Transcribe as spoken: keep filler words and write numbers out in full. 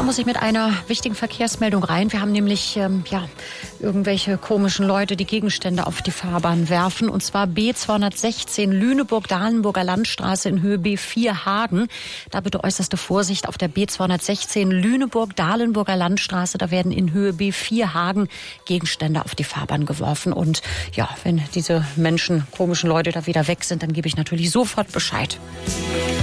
muss ich mit einer wichtigen Verkehrsmeldung rein. Wir haben nämlich ähm, ja, irgendwelche komischen Leute, die Gegenstände auf die Fahrbahn werfen. Und zwar B zweihundertsechzehn Lüneburg-Dahlenburger Landstraße in Höhe B vier Hagen. Da bitte äußerste Vorsicht auf der B zweihundertsechzehn Lüneburg-Dahlenburger Landstraße. Da werden in Höhe B vier Hagen Gegenstände auf die Fahrbahn geworfen. Und ja, wenn diese Menschen, komischen Leute da wieder weg sind, dann gebe ich natürlich sofort Bescheid.